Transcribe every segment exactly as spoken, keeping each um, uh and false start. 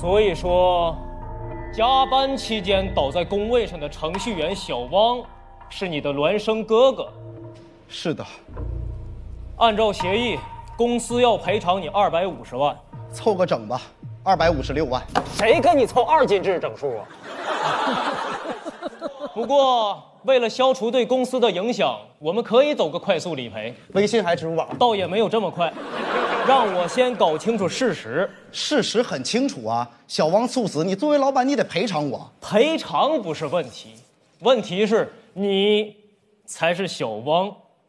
所以说，加班期间倒在工位上的程序员小汪，是你的孪生哥哥。 是的。 按照协议，公司要赔偿你二百五十万， 凑个整吧，二百五十六万。 谁跟你凑二进制整数啊？ 不过，为了消除对公司的影响，我们可以走个快速理赔。 微信还支付宝？ 倒也没有这么快。让我先搞清楚事实。 事实很清楚啊，小汪猝死，你作为老板，你得赔偿我。 赔偿不是问题，问题是你才是小汪。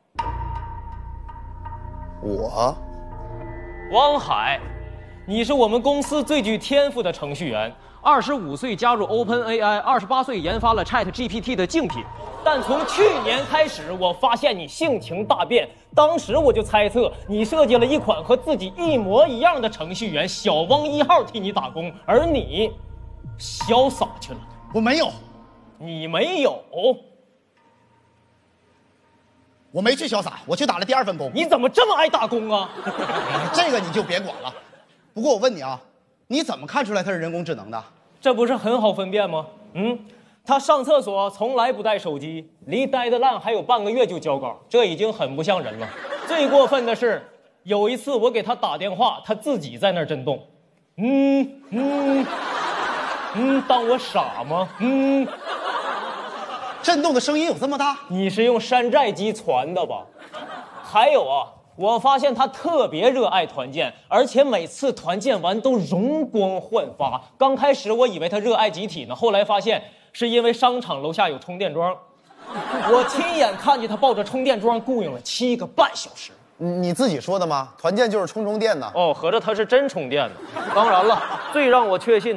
我？ 汪海，你是我们公司最具天赋的程序员。二十五岁加入 OpenAI， 二十八岁研发了 ChatGPT 的竞品，但从去年开始，我发现你性情大变。当时我就猜测，你设计了一款和自己一模一样的程序员小汪一号替你打工，而你潇洒去了。 我没有， 你没有， 我没去潇洒，我去打了第二份工。 你怎么这么爱打工啊？ 这个你就别管了。不过我问你啊，你怎么看出来他是人工智能的？ 这不是很好分辨吗？嗯，他上厕所从来不带手机，离呆的烂还有半个月就交稿，这已经很不像人了。最过分的是，有一次我给他打电话，他自己在那儿震动。嗯嗯嗯，当我傻吗？嗯， 震动的声音有这么大？ 你是用山寨机传的吧？还有啊。我发现他特别热爱团建，而且每次团建完都容光焕发。刚开始我以为他热爱集体呢，后来发现是因为商场楼下有充电桩。我亲眼看见他抱着充电桩雇佣了七个半小时。 你自己说的吗？团建就是充充电呢。 哦，合着他是真充电的。当然了，最让我确信